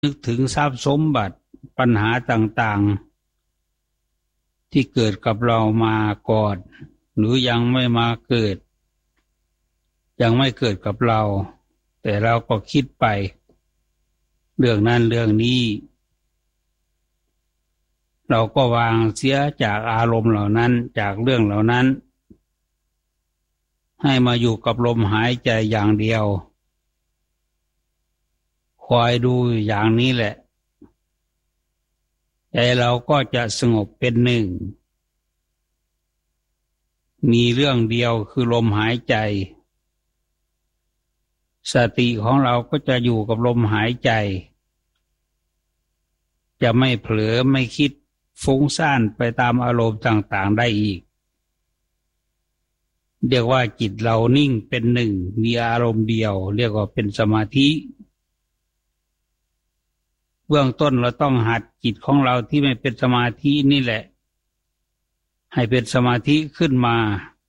นึกถึงทรัพย์สมบัติปัญหาต่างๆที่เกิดกับเรามาก่อนหรือยังไม่มาเกิดยังไม่เกิดกับเราแต่เราก็คิดไปเรื่องนั้นเรื่องนี้เราก็วางเสียจากอารมณ์เหล่านั้นจากเรื่องเหล่านั้นให้มาอยู่กับลมหายใจอย่างเดียวคอยดูอย่างนี้แหละใจเราก็จะสงบเป็นหนึ่งมีเรื่องเดียวคือลมหายใจสติของเราก็จะอยู่กับลมหายใจจะไม่เผลอไม่คิดฟุ้งซ่านไปตามอารมณ์ต่างๆได้อีกเรียกว่าจิตเรานิ่งเป็นหนึ่งมีอารมณ์เดียวเรียกว่าเป็นสมาธิเบื้องต้นเราต้องหัดจิตของเราที่ไม่เป็นสมาธินี่แหละให้เป็นสมาธิขึ้นมา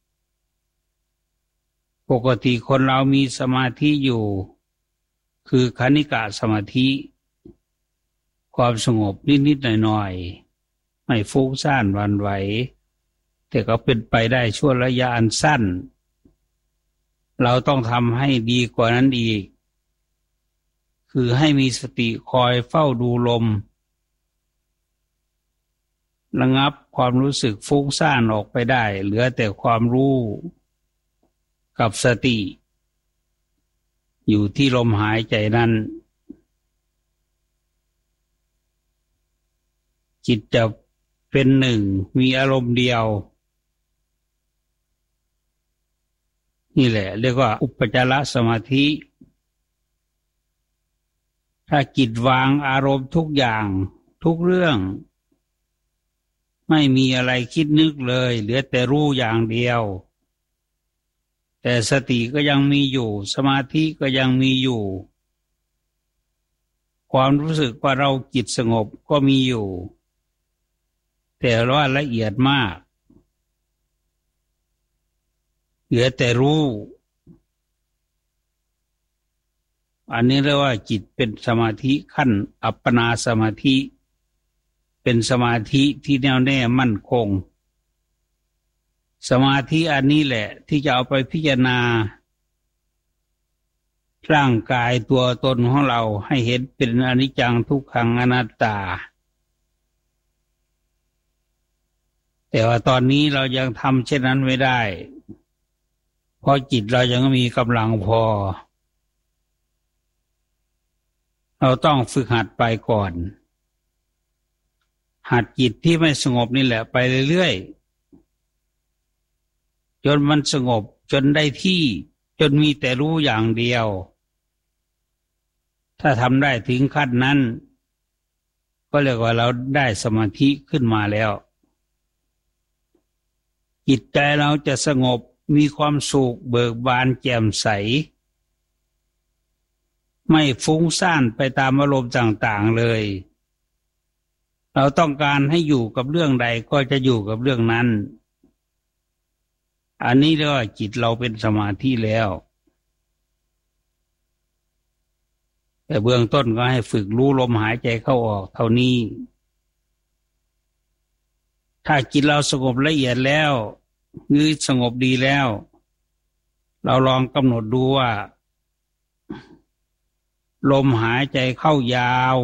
ปกติคนเรามีสมาธิอยู่คือคณิกะสมาธิความสงบนิดๆหน่อยๆไม่ฟุ้งซ่านหวั่นไหวแต่ก็เป็นไปได้ชั่วระยะอันสั้นเราต้องทำให้ดีกว่านั้นอีกคือให้มีสติคอยเฝ้าดูลมระงับความรู้สึกฟุ้งซ่านออกไปได้เหลือแต่ความรู้กับสติอยู่ที่ลมหายใจนั้นจิตจะเป็นหนึ่งมีอารมณ์เดียวนี่แหละเรียกว่าอุปจารสมาธิถ้าจิตวางอารมณ์ทุกอย่างทุกเรื่องไม่มีอะไรคิดนึกเลยเหลือแต่รู้อย่างเดียวแต่สติก็ยังมีอยู่สมาธิก็ยังมีอยู่ความรู้สึกว่าเราจิตสงบก็มีอยู่แต่ว่าละเอียดมากเหลือแต่รู้อันนี้เรียกว่าจิตเป็นสมาธิขั้นอัปปนาสมาธิเป็นสมาธิที่แน่วแน่มั่นคงสมาธิอันนี้แหละที่จะเอาไปพิจารณาร่างกายตัวตนของเราให้เห็นเป็นอนิจจังทุกขังอนัตตาแต่ว่าตอนนี้เรายังทำเช่นนั้นไม่ได้เพราะจิตเรายังมีกำลังพอเราต้องฝึกหัดไปก่อนหัดจิตที่ไม่สงบนี่แหละไปเรื่อยๆจนมันสงบจนได้ที่จนมีแต่รู้อย่างเดียวถ้าทำได้ถึงขั้นนั้นก็เรียกว่าเราได้สมาธิขึ้นมาแล้วจิตใจเราจะสงบมีความสุขเบิกบานแจ่มใสไม่ฟุ้งซ่านไปตามอารมณ์ต่างๆเลยเราต้องการให้อยู่กับเรื่องใดก็จะอยู่กับเรื่องนั้นอันนี้เรียกว่าจิตเราเป็นสมาธิแล้วแต่เบื้องต้นก็ให้ฝึกรู้ลมหายใจเข้าออกเท่านี้ถ้าจิตเราสงบละเอียดแล้วหรือสงบดีแล้วเราลองกำหนดดูว่าลมหายใจเข้ายาว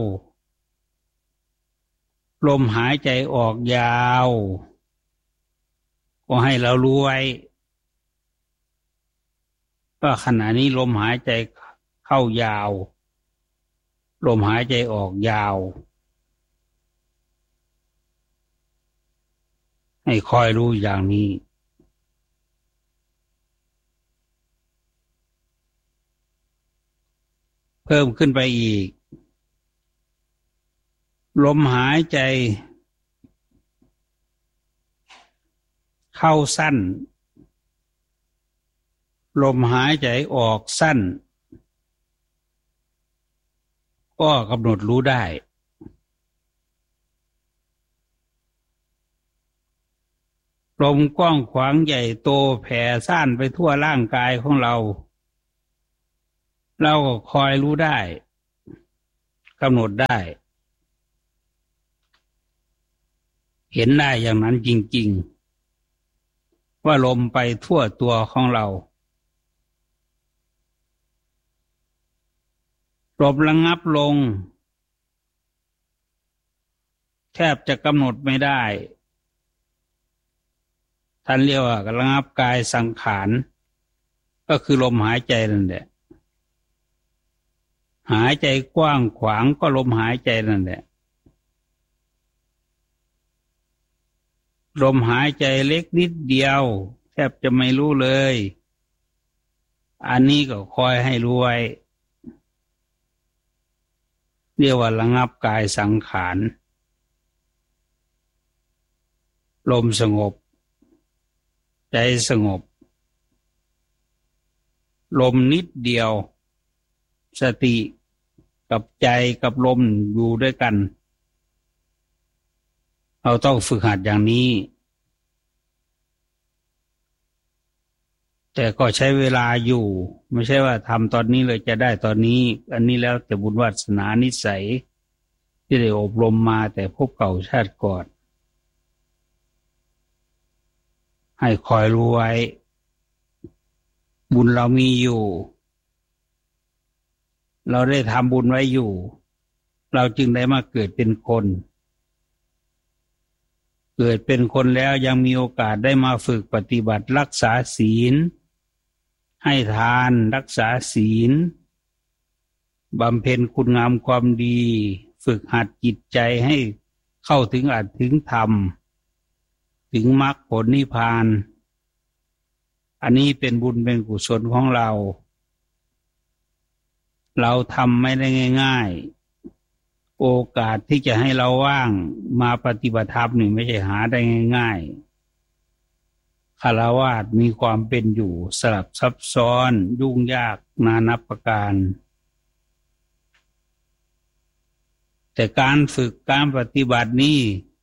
ลมหายใจออกยาวก็ให้เรารู้ไว้ว่าขณะนี้ลมหายใจเข้ายาวลมหายใจออกยาวให้คอยรู้อย่างนี้เพิ่มขึ้นไปอีกลมหายใจเข้าสั้นลมหายใจออกสั้นก็กำหนดรู้ได้ลมกว้างขวางใหญ่โตแผ่ซ่านไปทั่วร่างกายของเราก็คอยรู้ได้กำหนดได้เห็นได้อย่างนั้นจริงๆว่าลมไปทั่วตัวของเราลมระงับลงแทบจะกำหนดไม่ได้ท่านเรียกว่าระงับกายสังขารก็คือลมหายใจนั่นแหละหายใจกว้างขวางก็ลมหายใจนั่นแหละลมหายใจเล็กนิดเดียวแทบจะไม่รู้เลยอันนี้ก็คอยให้รู้ไว้เรียกว่าระงับกายสังขารลมสงบใจสงบลมนิดเดียวสติกับใจกับลมอยู่ด้วยกันเราต้องฝึกหัดอย่างนี้แต่ก็ใช้เวลาอยู่ไม่ใช่ว่าทำตอนนี้เลยจะได้ตอนนี้อันนี้แล้วแต่บุญวาสนานิสัยที่ได้อบรมมาแต่ภพเก่าชาติก่อนให้คอยรู้ไว้บุญเรามีอยู่เราได้ทำบุญไว้อยู่เราจึงได้มาเกิดเป็นคนเกิดเป็นคนแล้วยังมีโอกาสได้มาฝึกปฏิบัติรักษาศีลให้ทานรักษาศีลบำเพ็ญคุณงามความดีฝึกหัดจิตใจให้เข้าถึงอัตถึงธรรมถึงมรรคผลนิพพานอันนี้เป็นบุญเป็นกุศลของเราทำไม่ได้ง่ายๆโอกาสที่จะให้เราว่างมาปฏิบัติธรรมนี่ไม่ใช่หาได้ง่ายๆฆราวาสมีความเป็นอยู่สลับซับซ้อนยุ่งยากนานับประการแต่การฝึกการปฏิบัตินี้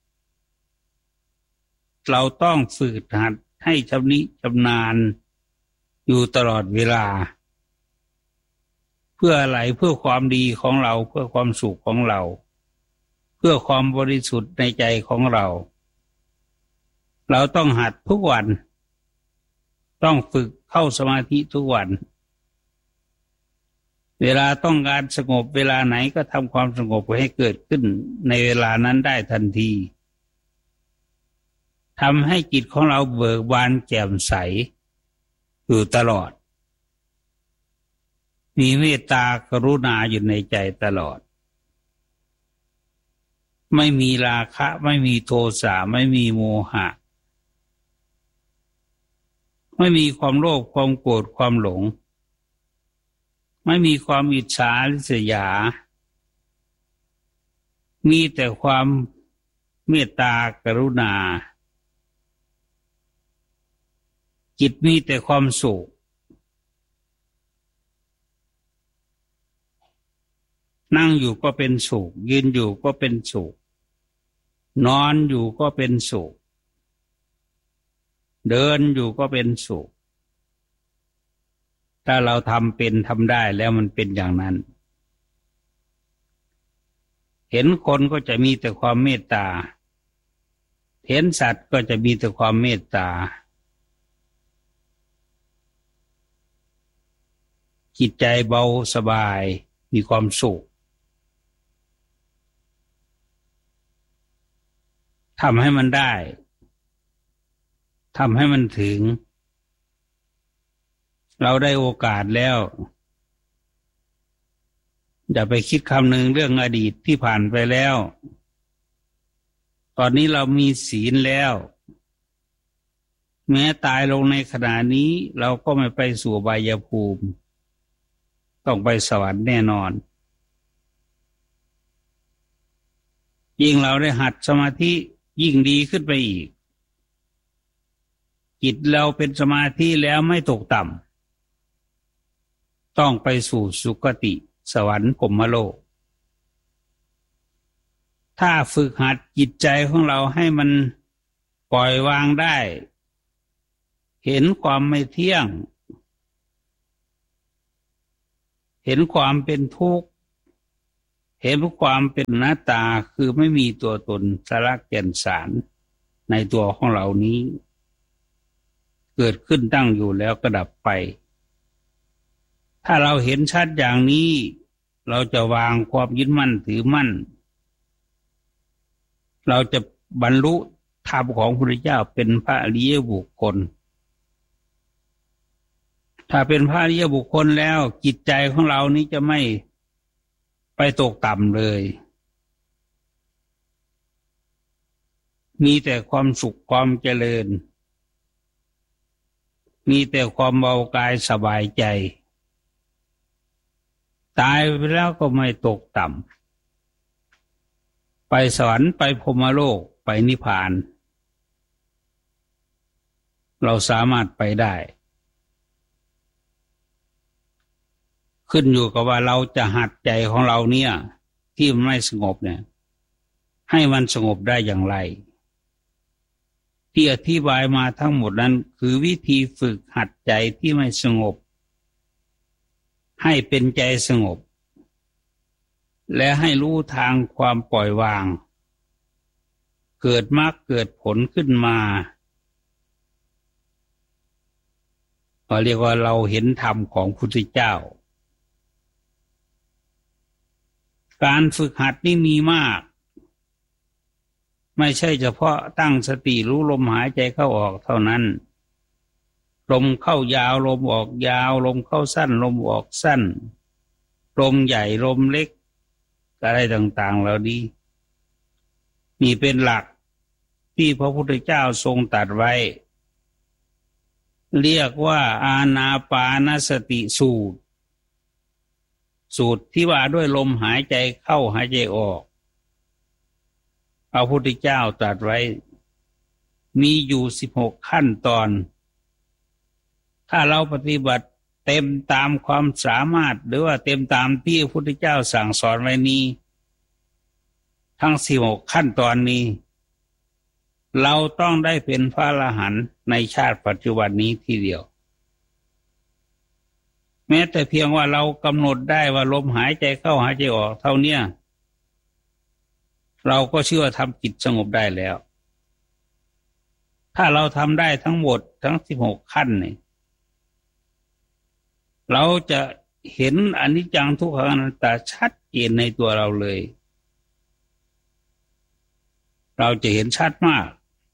เราต้องฝึกหัดให้ชำนิชำนาญอยู่ตลอดเวลาเพื่ออะไรเพื่อความดีของเราเพื่อความสุขของเราเพื่อความบริสุทธิ์ในใจของเราต้องหัดทุกวันต้องฝึกเข้าสมาธิทุกวันเวลาต้องการสงบเวลาไหนก็ทำความสงบให้เกิดขึ้นในเวลานั้นได้ทันทีทำให้จิตของเราเบิกบานแจ่มใสอยู่ตลอดมีเมตตากรุณาอยู่ในใจตลอดไม่มีราคะไม่มีโทสะไม่มีโมหะไม่มีความโลภความโกรธความหลงไม่มีความอิจฉาริษยามีแต่ความเมตตากรุณาจิตมีแต่ความสุขนั่งอยู่ก็เป็นสุขยืนอยู่ก็เป็นสุขนอนอยู่ก็เป็นสุขเดินอยู่ก็เป็นสุขถ้าเราทำเป็นทำได้แล้วมันเป็นอย่างนั้นเห็นคนก็จะมีแต่ความเมตตาเห็นสัตว์ก็จะมีแต่ความเมตตาจิตใจเบาสบายมีความสุขทำให้มันได้ทำให้มันถึงเราได้โอกาสแล้วอย่าไปคิดคำนึงเรื่องอดีตที่ผ่านไปแล้วตอนนี้เรามีศีลแล้วแม้ตายลงในขณะนี้เราก็ไม่ไปสู่อบายภูมิต้องไปสวรรค์แน่นอนยิ่งเราได้หัดสมาธิยิ่งดีขึ้นไปอีกจิตเราเป็นสมาธิแล้วไม่ตกต่ำต้องไปสู่สุคติสวรรค์พรหมโลกถ้าฝึกหัดจิตใจของเราให้มันปล่อยวางได้เห็นความไม่เที่ยงเห็นความเป็นทุกข์เห็นความเป็นหน้าตาคือไม่มีตัวตนสาระแก่นสารในตัวของเรานี้เกิดขึ้นตั้งอยู่แล้วก็ดับไปถ้าเราเห็นชัดอย่างนี้เราจะวางความยึดมั่นถือมั่นเราจะบรรลุธรรมของพระพุทธเจ้าเป็นพระอริยบุคคลถ้าเป็นพระอริยบุคคลแล้วจิตใจของเรานี้จะไม่ไปตกต่ำเลยมีแต่ความสุขความเจริญมีแต่ความเบากายสบายใจตายไปแล้วก็ไม่ตกต่ำไปสวรรค์ไปพรหมโลกไปนิพพานเราสามารถไปได้ขึ้นอยู่กับว่าเราจะหัดใจของเราเนี่ยที่มันไม่สงบเนี่ยให้มันสงบได้อย่างไรที่อธิบายมาทั้งหมดนั้นคือวิธีฝึกหัดใจที่ไม่สงบให้เป็นใจสงบและให้รู้ทางความปล่อยวางเกิดมรรคเกิดผลขึ้นมาเราเรียกว่าเราเห็นธรรมของพระพุทธเจ้าการฝึกหัดนี่มีมากไม่ใช่เฉพาะตั้งสติรู้ลมหายใจเข้าออกเท่านั้นลมเข้ายาวลมออกยาวลมเข้าสั้นลมออกสั้นลมใหญ่ลมเล็กอะไรต่างๆเหล่านี้นี่เป็นหลักที่พระพุทธเจ้าทรงตรัสไว้เรียกว่าอานาปานสติสูตรที่ว่าด้วยลมหายใจเข้าหายใจออกพระพุทธเจ้าตรัสไว้มีอยู่16ขั้นตอนถ้าเราปฏิบัติเต็มตามความสามารถหรือว่าเต็มตามที่พระพุทธเจ้าสั่งสอนไว้นี้ทั้ง16ขั้นตอนนี้เราต้องได้เป็นพระอรหันต์ในชาติปัจจุบันนี้ทีเดียวแม้แต่เพียงว่าเรากำหนดได้ว่าลมหายใจเข้าหายใจออกเท่าเนี้ยเราก็เชื่อทำจิตสงบได้แล้วถ้าเราทำได้ทั้งหมดทั้ง16ขั้นนี่เราจะเห็นอนิจจังทุกขังอนัตตาชัดเจนในตัวเราเลยเราจะเห็นชัดมาก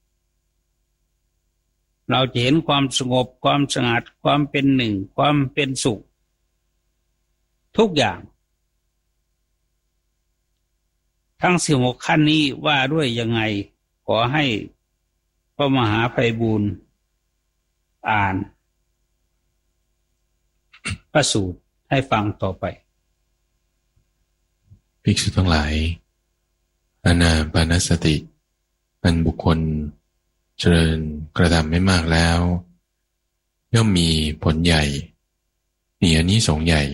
เราจะเห็นความสงบความสงัดความเป็นหนึ่งความเป็นสุขทุกอย่างทั้ง16ขั้นนี้ว่าด้วยยังไงขอให้พระมหาไพบูลย์อ่านพระสูตรให้ฟังต่อไปภิกษุทั้งหลายอานาปานสติอันบุคคลเจริญกระทำไม่มากแล้วย่อมมีผลใหญ่มีอานิสงส์ใหญ่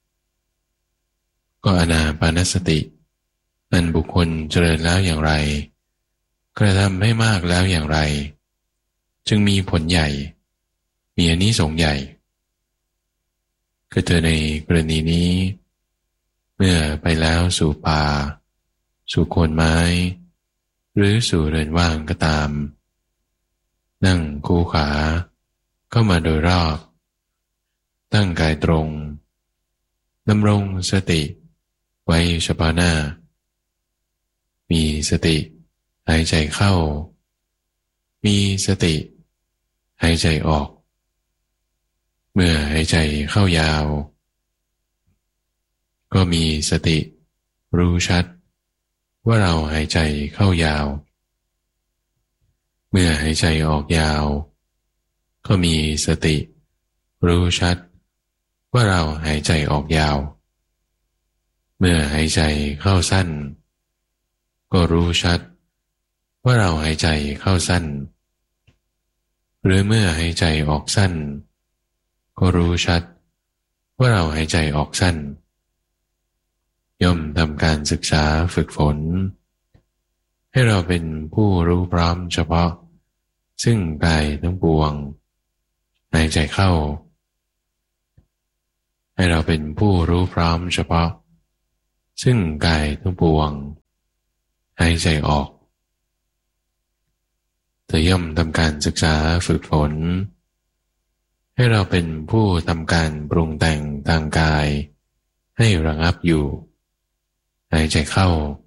ก็อานาปานสติอันบุคคลเจริญแล้วอย่างไรกระทำไม่มากแล้วอย่างไรจึงมีผลใหญ่มีอานิสงส์ใหญ่ก็เธอในกรณีนี้เมื่อไปแล้วสู่ป่าสู่โคนไม้หรือสู่เรือนว่างก็ตามนั่งคู่ขาเข้ามาโดยรอบตั้งกายตรงดำรงสติไว้เฉพาะหน้ามีสติหายใจเข้ามีสติหายใจออกเมื่อหายใจเข้ายาวก็มีสติรู้ชัดว่าเราหายใจเข้ายาวเมื่อหายใจออกยาวก็มีสติรู้ชัดว่าเราหายใจออกยาวเมื่อหายใจเข้าสั้นก็รู้ชัดว่าเราหายใจเข้าสั้นหรือเมื่อหายใจออกสั้นก็รู้ชัดว่าเราหายใจออกสั้นย่อมทำการศึกษาฝึกฝนให้เราเป็นผู้รู้พร้อมเฉพาะซึ่งกายทั้งปวงหายใจเข้าให้เราเป็นผู้รู้พร้อมเฉพาะซึ่งกายทั้งปวงหายใจออกเธอย่อมทำการศึกษาฝึกฝนให้เราเป็นผู้ทำการปรุงแต่งทางกายให้ระงับอยู่หายใจเข้า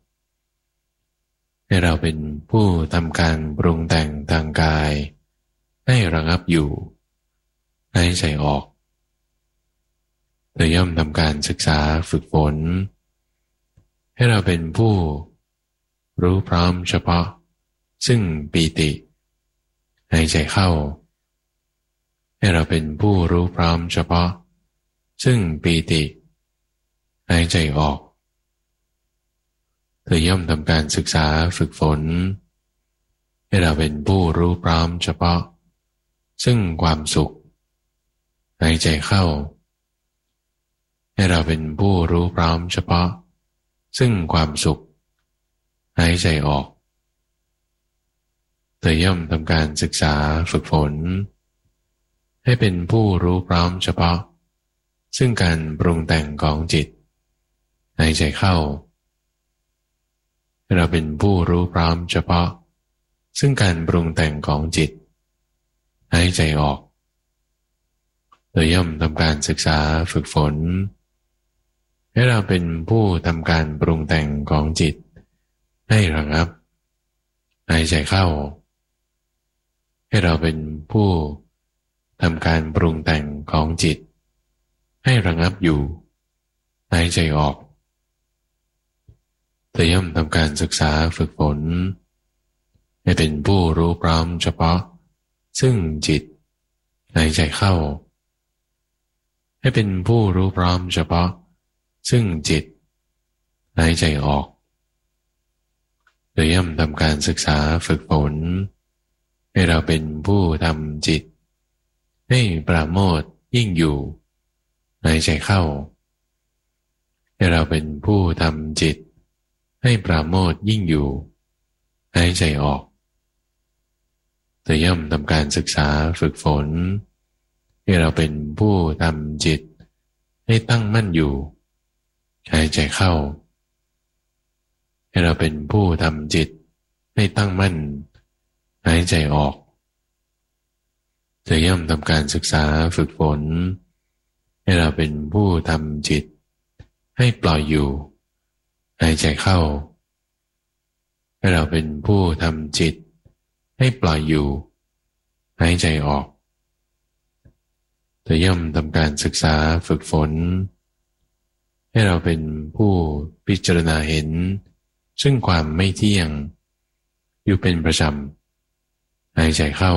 ให้เราเป็นผู้ทำการปรุงแต่งทางกายให้ระงับอยู่หายใจออกเธอย่อมทำการศึกษาฝึกฝนให้เราเป็นผู้รู้พร้อมเฉพาะซึ่งปีติหายใจเข้าให้เราเป็นผู้รู้พร้อมเฉพาะซึ่งปีติหายใจออกเธอย่อมทำการศึกษาฝึกฝนให้เราเป็นผู้รู้พร้อมเฉพาะซึ่งความสุขหายใจเข้าให้เราเป็นผู้รู้พร้อมเฉพาะซึ่งความสุขหายใจออกเธอย่อมทำการศึกษาฝึกฝนให้เป็นผู้รู้พร้อมเฉพาะซึ่งการปรุงแต่งของจิตหายใจเข้าให้เราเป็นผู้รู้พร้อมเฉพาะซึ่งการปรุงแต่งของจิตหายใจออกเธอย่อมทำการศึกษาฝึกฝนให้เราเป็นผู้ทำการปรุงแต่งของจิตให้ระงับหายใจเข้าให้เราเป็นผู้ทำการปรุงแต่งของจิตให้ระงับอยู่หายใจออกเธอย่อมทำการศึกษาฝึกฝนให้เป็นผู้รู้พร้อมเฉพาะซึ่งจิตหายใจเข้าให้เป็นผู้รู้พร้อมเฉพาะซึ่งจิตหายใจออกเธอย่อมทำการศึกษาฝึกฝนให้เราเป็นผู้ทำจิตให้ปราโมทย์ยิ่งอยู่หายใจเข้าให้เราเป็นผู้ทำจิตให้ปราโมทย์ยิ่งอยู่หายใจออกเธอย่อมทำการศึกษาฝึกฝนให้เราเป็นผู้ทำจิตให้ตั้งมั่นอยู่หายใจเข้าให้เราเป็นผู้ทำจิตให้ตั้งมั่นหายใจออกเธอย่อมทำการศึกษาฝึกฝนให้เราเป็นผู้ทำจิตให้ปล่อยอยู่หายใจเข้าให้เราเป็นผู้ทำจิตให้ปล่อยอยู่หายใจออกเธอย่อมทำการศึกษาฝึกฝนให้เราเป็นผู้พิจารณาเห็นซึ่งความไม่เที่ยงอยู่เป็นประจำหายใจเข้า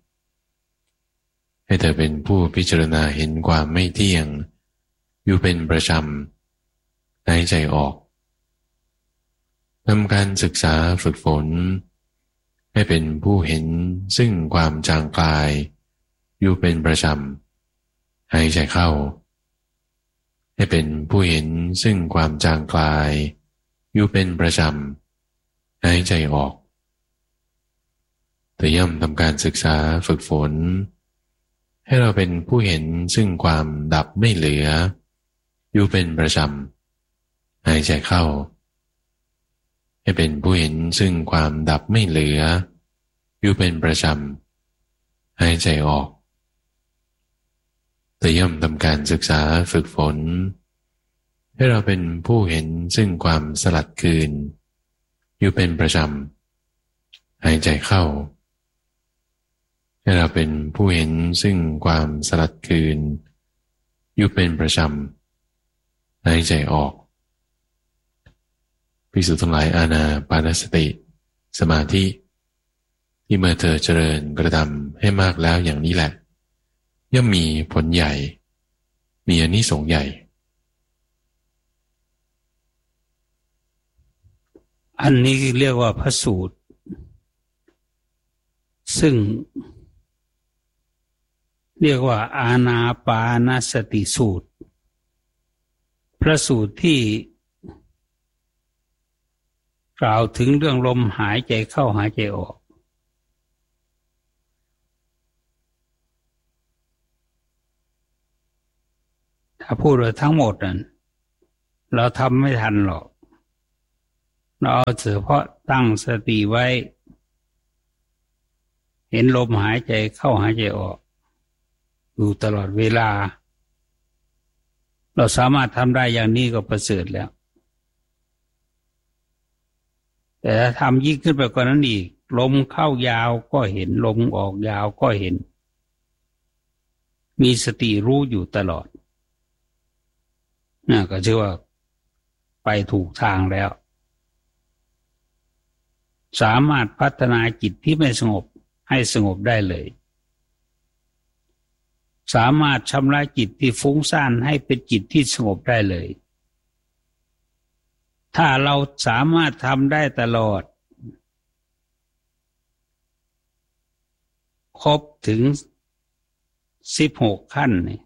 ให้เธอเป็นผู้พิจารณาเห็นความไม่เที่ยงอยู่เป็นประจำหายใจออกทำการศึกษาฝึกฝนให้เป็นผู้เห็นซึ่งความจางคลายอยู่เป็นประจำหายใจเข้าให้เป็นผู้เห็นซึ่งความจางคลายอยู่เป็นประจำหายใจออกแต่ย่อมทำการศึกษาฝึกฝนให้เราเป็นผู้เห็นซึ่งความดับไม่เหลืออยู่เป็นประจำหายใจเข้าให้เป็นผู้เห็นซึ่งความดับไม่เหลืออยู่เป็นประจำหายใจออกแต่ย่อมทำการศึกษาฝึกฝนให้เราเป็นผู้เห็นซึ่งความสลัดคืนอยู่เป็นประจำหายใจเข้าให้เราเป็นผู้เห็นซึ่งความสลัดคืนอยู่เป็นประจำหายใจออกภิกษุทั้งหลายอานาปานสติสมาธิที่เมื่อเธอเจริญกระทำให้มากแล้วอย่างนี้แหละย่อมมีผลใหญ่มีอานิสงส์ใหญ่อันนี้เรียกว่าพระสูตรซึ่งเรียกว่าอานาปานสติสูตรพระสูตรที่กล่าวถึงเรื่องลมหายใจเข้าหายใจออกถ้าพูดว่าทั้งหมดนั้นเราทำไม่ทันหรอกเราเอาเฉพาะตั้งสติไว้เห็นลมหายใจเข้าหายใจออกอยู่ตลอดเวลาเราสามารถทำได้อย่างนี้ก็ประเสริฐแล้วแต่ถ้าทำยิ่งขึ้นไปกว่านั้นอีกลมเข้ายาวก็เห็นลมออกยาวก็เห็นมีสติรู้อยู่ตลอดน่ะก็ชื่อว่าไปถูกทางแล้วสามารถพัฒนาจิตที่ไม่สงบให้สงบได้เลยสามารถชำระจิตที่ฟุ้งซ่านให้เป็นจิตที่สงบได้เลยถ้าเราสามารถทำได้ตลอดครบถึง16ขั้นนี่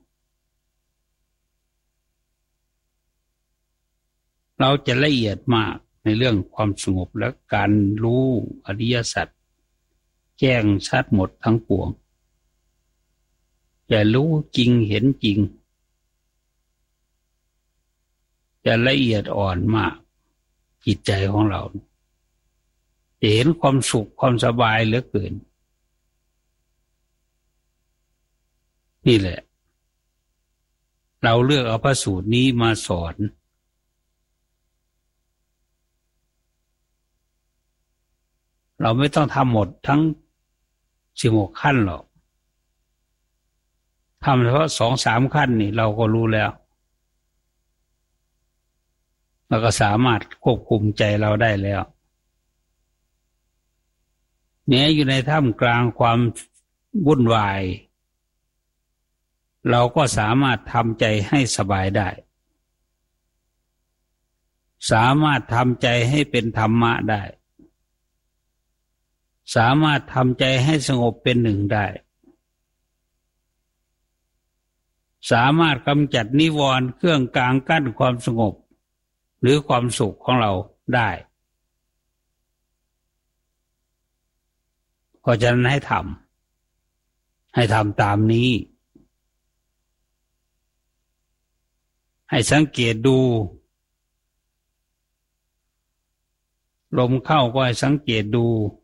เราจะละเอียดมากในเรื่องความสงบและการรู้อริยสัจแจ้งชัดหมดทั้งปวงจะรู้จริงเห็นจริงจะละเอียดอ่อนมากจิตใจของเราจะเห็นความสุขความสบายเหลือเกินนี่แหละเราเลือกเอาพระสูตรนี้มาสอนเราไม่ต้องทำหมดทั้ง16ขั้นหรอกทำเฉพาะ2-3ขั้นนี่เราก็รู้แล้วเราก็สามารถควบคุมใจเราได้แล้วแม้อยู่ในท่ามกลางความวุ่นวายเราก็สามารถทำใจให้สบายได้สามารถทำใจให้เป็นธรรมะได้สามารถทำใจให้สงบเป็นหนึ่งได้สามารถกำจัดนิวรณ์เครื่องกลางกั้นความสงบหรือความสุขของเราได้เพราะฉะนั้นให้ทำตามนี้ให้สังเกตดูลมเข้าก็ให้สังเกตดู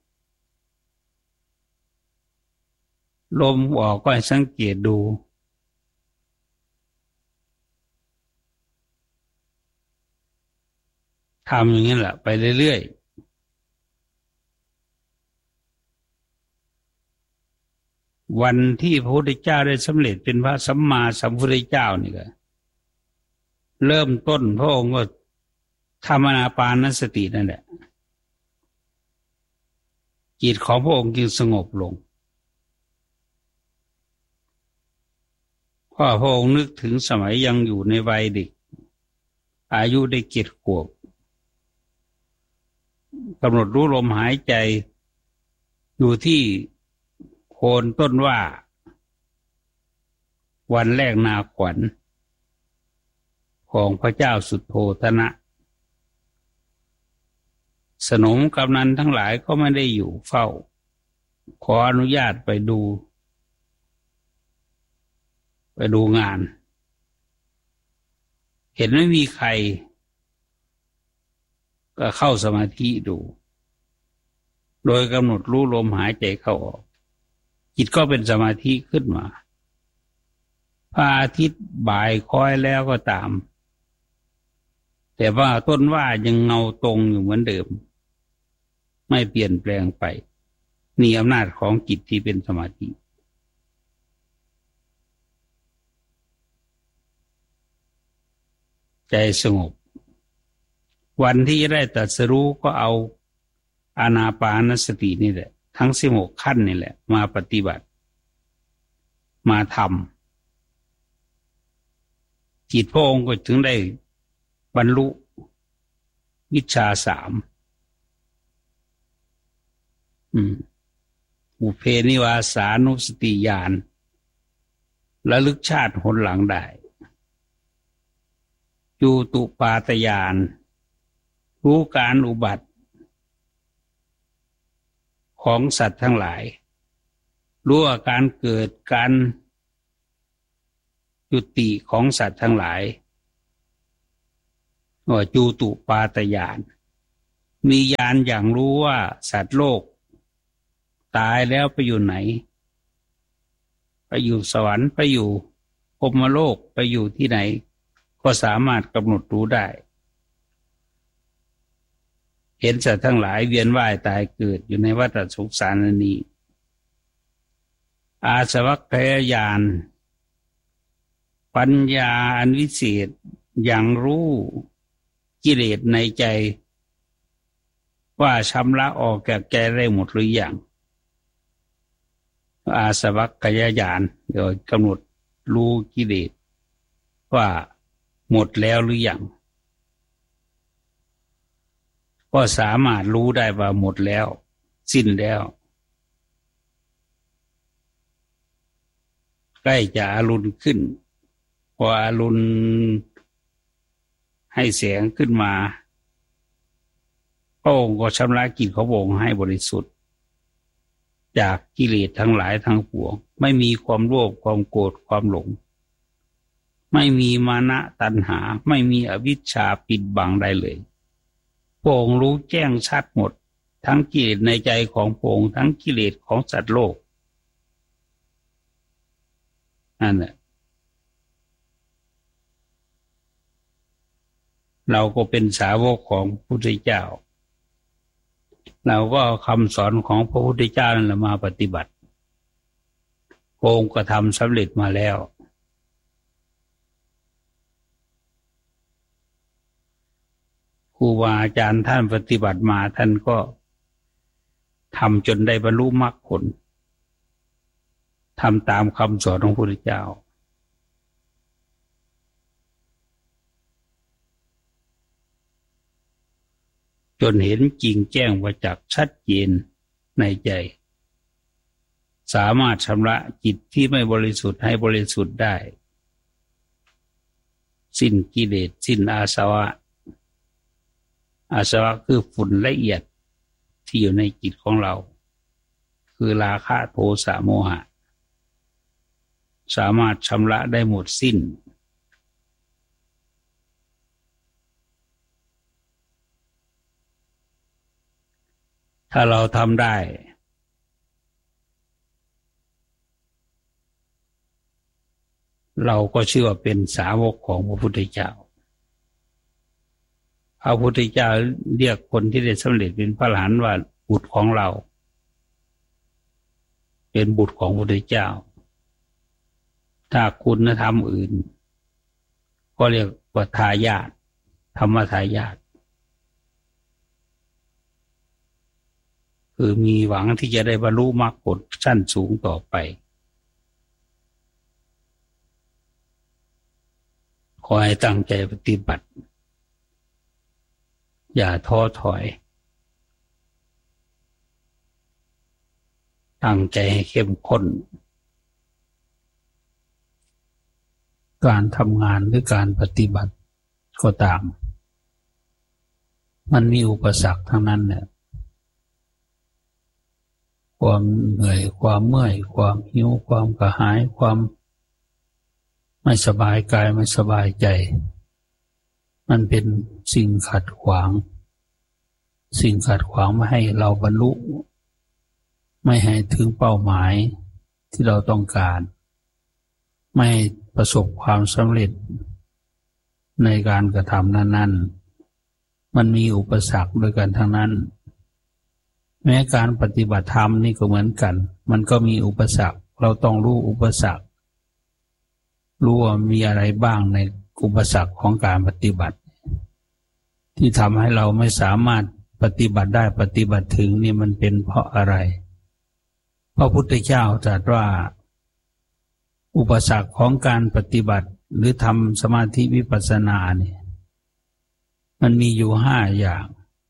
ลมออกก็ให้สังเกตดูทำอย่างนี้แหละไปเรื่อยๆวันที่พระพุทธเจ้าได้สำเร็จเป็นพระสัมมาสัมพุทธเจ้านี่ก็เริ่มต้นพระองค์ก็ทำอานาปานสตินั่นแหละจิตของพระองค์จึงสงบลงเพราะพระองค์นึกถึงสมัยยังอยู่ในวัยเด็กอายุได้7 ขวบกำหนดรู้ลมหายใจอยู่ที่โคนต้นว่าวันแรกนาขวัญของพระเจ้าสุโธทนะสนมกำนันทั้งหลายก็ไม่ได้อยู่เฝ้าขออนุญาตไปดูงานเห็นไม่มีใครก็เข้าสมาธิดูโดยกำหนดรู้ลมหายใจเข้าออกจิตก็เป็นสมาธิขึ้นมาพระอาทิตย์บ่ายคอยแล้วก็ตามแต่ว่าต้นว่ายังเงาตรงอยู่เหมือนเดิมไม่เปลี่ยนแปลงไปนี่อำนาจของจิตที่เป็นสมาธิใจสงบวันที่ได้ตรัสรู้ก็เอาอานาปานสตินี่แหละทั้ง16ขั้นนี่แหละมาปฏิบัติมาทำจิตพระองค์ก็ถึงได้บรรลุวิชชา3อุเพนิวาสานุสติญาณระลึกชาติหนหลังได้จูตุปาตญาณรู้การอุบัติของสัตว์ทั้งหลายรู้อาการเกิดการยุติของสัตว์ทั้งหลายว่าจูตุปาตญาณมีญาณอย่างรู้ว่าสัตว์โลกตายแล้วไปอยู่ไหนไปอยู่สวรรค์ไปอยู่พรหมโลกไปอยู่ที่ไหนก็สามารถกำหนดรู้ได้เห็นสัตว์ทั้งหลายเวียนว่ายตายเกิดอยู่ในวัฏสงสารนี้อาสวัคคยญาณปัญญาอันวิเศษอย่างรู้กิเลสในใจว่าชำระออกจากใจได้หมดหรือยังอาสวัคคยญาณเดี๋ยวกำหนดรู้กิเลสว่าหมดแล้วหรือยังก็สามารถรู้ได้ว่าหมดแล้วสิ้นแล้วใกล้จะอรุณขึ้นพออรุณให้แสงขึ้นมาพระองค์ก็ชำระกิจของพระองค์ให้บริสุทธิ์จากกิเลสทั้งหลายทั้งปวงไม่มีความโลภความโกรธความหลงไม่มีมานะตัณหาไม่มีอวิชชาปิดบังใดเลยพระองค์รู้แจ้งชัดหมดทั้งกิเลสในใจของพระองค์ทั้งกิเลสของสัตว์โลกนั่นแหละเราก็เป็นสาวกของพระพุทธเจ้าเราก็เอาคำสอนของพระพุทธเจ้านั่นแหละมาปฏิบัติพระองค์ก็ทำสำเร็จมาแล้วครูบาอาจารย์ท่านปฏิบัติมาท่านก็ทำจนได้บรรลุมรรคผลทำตามคำสอนของพระพุทธเจ้าจนเห็นจริงแจ้งประจักษ์ชัดเจนในใจสามารถชำระจิตที่ไม่บริสุทธิ์ให้บริสุทธิ์ได้สิ้นกิเลสสิ้นอาสวะอาสวะคือฝุ่นละเอียดที่อยู่ในจิตของเราคือราคะโทสะโมหะสามารถชำระได้หมดสิ้นถ้าเราทำได้เราก็เชื่อว่าเป็นสาวกของพระพุทธเจ้าพระพุทธเจ้าเรียกคนที่ได้สำเร็จเป็นพระอรหันต์ว่าบุตรของเราเป็นบุตรของพระพุทธเจ้าถ้าคุณธรรมอื่นก็เรียกว่าทายาทธรรมทายาทคือมีหวังที่จะได้บรรลุมรรคผลชั้นสูงต่อไปขอให้ตั้งใจปฏิบัติอย่าท้อถอยตั้งใจให้เข้มข้นการทำงานหรือการปฏิบัติก็ตามมันมีอุปสรรคทั้งนั้นเนี่ยความเหนื่อยความเมื่อยความหิวความกระหายความไม่สบายกายไม่สบายใจมันเป็นสิ่งขัดขวางไม่ให้เราบรรลุไม่ให้ถึงเป้าหมายที่เราต้องการไม่ประสบความสำเร็จในการกระทำนั้นๆมันมีอุปสรรคด้วยกันทั้งนั้นแม้การปฏิบัติธรรมนี่ก็เหมือนกันมันก็มีอุปสรรคเราต้องรู้อุปสรรครู้ว่ามีอะไรบ้างในอุปสรรคของการปฏิบัติที่ทำให้เราไม่สามารถปฏิบัติได้ปฏิบัติถึงนี่มันเป็นเพราะอะไรพระพุทธเจ้าตรัสว่าอุปสรรคของการปฏิบัติหรือทำสมาธิวิปัสสนาเนี่ยมันมีอยู่5 อย่าง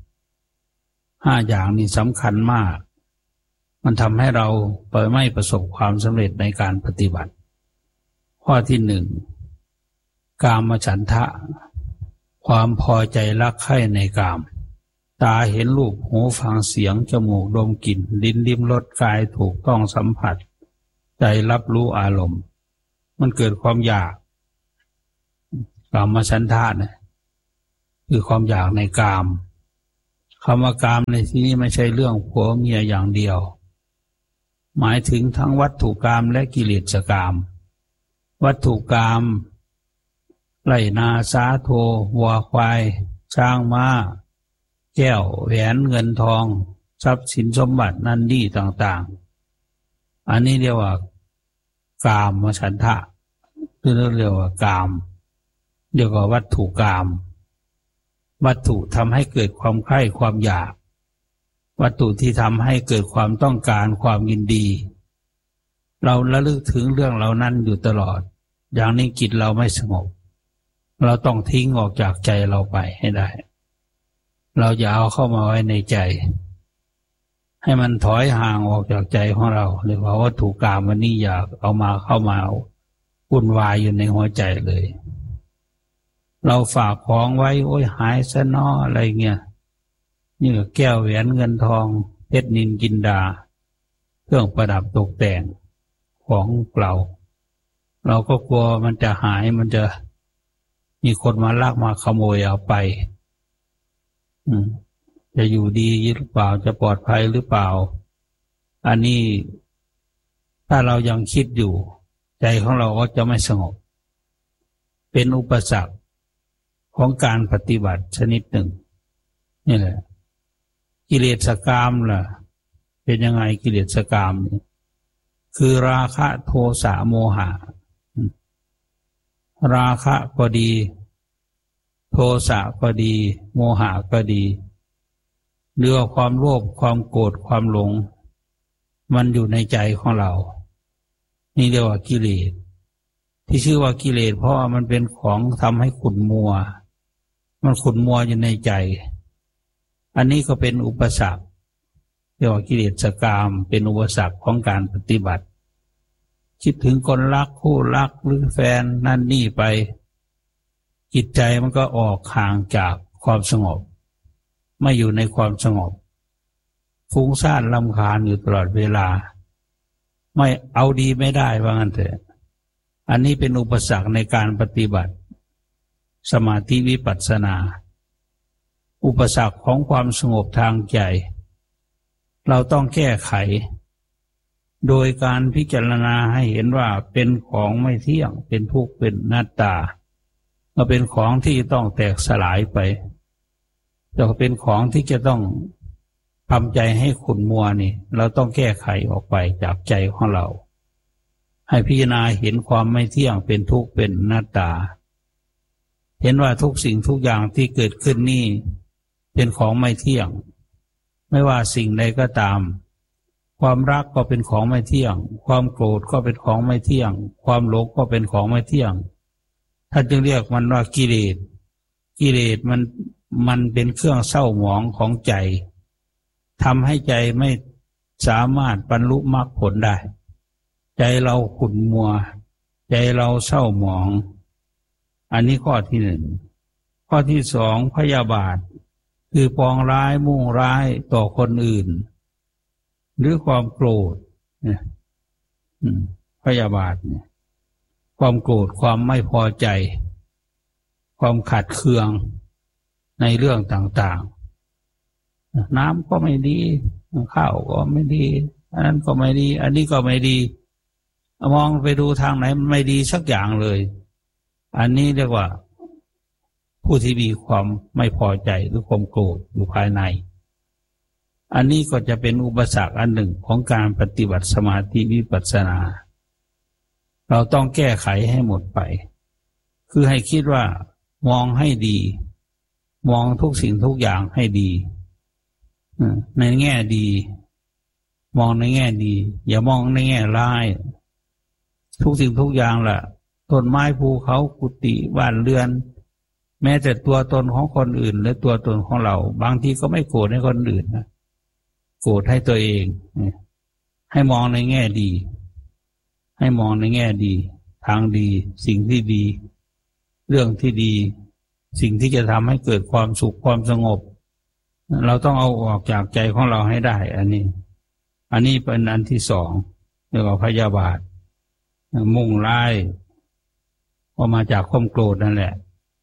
นี่สำคัญมากมันทำให้เราไม่ประสบความสำเร็จในการปฏิบัติข้อที่1กามฉันทะความพอใจรักใคร่ในกามตาเห็นรูปหูฟังเสียงจมูกดมกลิ่นลิ้นลิ้มรสกายถูกต้องสัมผัสใจรับรู้อารมณ์มันเกิดความอยากกามฉันทะเนี่ยคือความอยากในกามคำว่ากามในที่นี้ไม่ใช่เรื่องผัวเมียอย่างเดียวหมายถึงทั้งวัตถุกามและกิเลสกามวัตถุกามไร่นาสาโทวัวควายช้างม้าแก้วแหวนเงินทองทรัพย์สินสมบัตินั่นนี่ต่างๆอันนี้เรียกว่ากามฉันทะหรือเรียกว่ากามเรียกว่าวัตถุกามวัตถุทำให้เกิดความใคร่ความอยากวัตถุที่ทำให้เกิดความต้องการความยินดีเราระลึกถึงเรื่องเหล่านั้นอยู่ตลอดอย่างนี้จิตเราไม่สงบเราต้องทิ้งออกจากใจเราไปให้ได้เราอย่าเอาเข้ามาไว้ในใจให้มันถอยห่างออกจากใจของเราหรือว่าวัตถุกามวันนี้อย่าเอามาเข้ามาวุ่นวายอยู่ในหัวใจเลยเราฝากของไว้โอ้ยหายซะน้ออะไรเงี้ยนี่ก็แก้วแหวนเงินทองเพชรนิลจินดาเครื่องประดับตกแต่งของเราก็กลัวมันจะหายมันจะมีคนมาลักมาขโมยเอาไปจะอยู่ดีหรือเปล่าจะปลอดภัยหรือเปล่าอันนี้ถ้าเรายังคิดอยู่ใจของเราก็จะไม่สงบเป็นอุปสรรคของการปฏิบัติชนิดหนึ่งนี่แหละกิเลสกามล่ะเป็นยังไงกิเลสกามนี่คือราคะโทสะโมหะราคะก็ดีโทสะก็ดีโมหะก็ดีเรื่องความโลภความโกรธความหลงมันอยู่ในใจของเรานี่เรียกว่ากิเลสที่ชื่อว่ากิเลสเพราะว่ามันเป็นของทำให้ขุ่นมัวมันขุ่นมัวอยู่ในใจอันนี้ก็เป็นอุปสรรคเรียกว่ากิเลสกามเป็นอุปสรรคของการปฏิบัติคิดถึงคนรักคู่รักหรือแฟนนั่นนี่ไปจิตใจมันก็ออกห่างจากความสงบไม่อยู่ในความสงบฟุ้งซ่านรำคาญอยู่ตลอดเวลาไม่เอาดีไม่ได้ว่างั้นเถอะอันนี้เป็นอุปสรรคในการปฏิบัติสมาธิวิปัสสนาอุปสรรคของความสงบทางใจเราต้องแก้ไขโดยการพิจารณาให้เห็นว่าเป็นของไม่เที่ยงเป็นทุกข์เป็นอนัตตาก็เป็นของที่ต้องแตกสลายไปจะเป็นของที่จะต้องทำใจให้ขุ่นมัวนี่เราต้องแก้ไขออกไปจากใจของเราให้พิจารณาเห็นความไม่เที่ยงเป็นทุกข์เป็นอนัตตาเห็นว่าทุกสิ่งทุกอย่างที่เกิดขึ้นนี่เป็นของไม่เที่ยงไม่ว่าสิ่งใดก็ตามความรักก็เป็นของไม่เที่ยงความโกรธก็เป็นของไม่เที่ยงความหลงก็เป็นของไม่เที่ยงท่านจึงเรียกมันว่ากิเลสกิเลสมันเป็นเครื่องเศร้าหมองของใจทำให้ใจไม่สามารถบรรลุมรรคผลได้ใจเราขุ่นมัวใจเราเศร้าหมองอันนี้ข้อที่หนึ่งข้อที่สองพยาบาทคือปองร้ายมุ่งร้ายต่อคนอื่นหรือความโกรธเนี่ยพยาบาทเนี่ยความโกรธความไม่พอใจความขัดเคืองในเรื่องต่างๆน้ำก็ไม่ดีข้าวก็ไม่ดีอันนั้นก็ไม่ดีอันนี้ก็ไม่ดีมองไปดูทางไหนมันไม่ดีสักอย่างเลยอันนี้เรียกว่าผู้ที่มีความไม่พอใจหรือความโกรธอยู่ภายในอันนี้ก็จะเป็นอุปสรรคอันหนึ่งของการปฏิบัติสมาธิวิปัสสนาเราต้องแก้ไขให้หมดไปคือให้คิดว่ามองให้ดีมองทุกสิ่งทุกอย่างให้ดีในแง่ดีมองในแง่ดีอย่ามองในแง่ร้ายทุกสิ่งทุกอย่างล่ะต้นไม้ภูเขากุฏิบ้านเรือนแม้แต่ตัวตนของคนอื่นและตัวตนของเราบางทีก็ไม่โกรธให้คนอื่นนะโกรธให้ตัวเองให้มองในแง่ดีให้มองในแง่ดีทางดีสิ่งที่ดีเรื่องที่ดีสิ่งที่จะทำให้เกิดความสุขความสงบเราต้องเอาออกจากใจของเราให้ได้อันนี้เป็นอันที่สองเรียกว่าพยาบาทมุ่งร้ายก็มาจากความโกรธนั่นแหละ